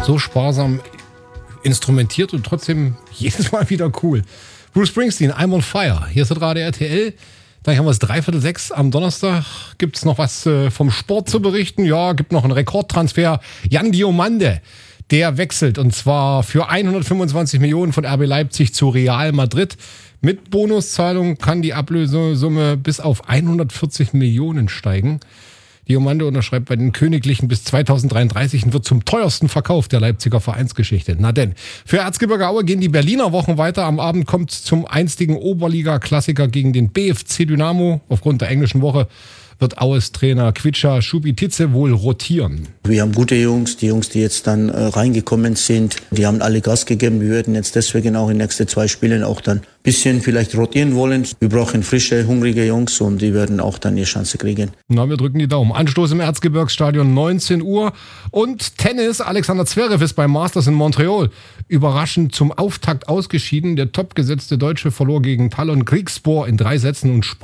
So sparsam instrumentiert und trotzdem jedes Mal wieder cool. Bruce Springsteen, I'm on Fire. Hier ist das Radio RTL. Dann haben wir es 5:45 am Donnerstag. Gibt es noch was vom Sport zu berichten? Ja, gibt noch einen Rekordtransfer. Jan Diomande, der wechselt und zwar für 125 Millionen von RB Leipzig zu Real Madrid. Mit Bonuszahlung kann die Ablösesumme bis auf 140 Millionen steigen. Diomande unterschreibt bei den Königlichen bis 2033 und wird zum teuersten Verkauf der Leipziger Vereinsgeschichte. Na denn, für Erzgebirge Aue gehen die Berliner Wochen weiter. Am Abend kommt es zum einstigen Oberliga-Klassiker gegen den BFC Dynamo. Aufgrund der englischen Woche wird Aues Trainer Kvicha Schubititze wohl rotieren. Wir haben gute Jungs, die jetzt dann reingekommen sind, die haben alle Gas gegeben. Wir würden jetzt deswegen auch in den nächsten 2 Spielen auch dann ein bisschen vielleicht rotieren wollen. Wir brauchen frische, hungrige Jungs und die werden auch dann ihre Chance kriegen. Na, wir drücken die Daumen. Anstoß im Erzgebirgsstadion 19 Uhr. Und Tennis, Alexander Zverev ist beim Masters in Montreal überraschend zum Auftakt ausgeschieden. Der topgesetzte Deutsche verlor gegen Talon Griegspoor in 3 Sätzen und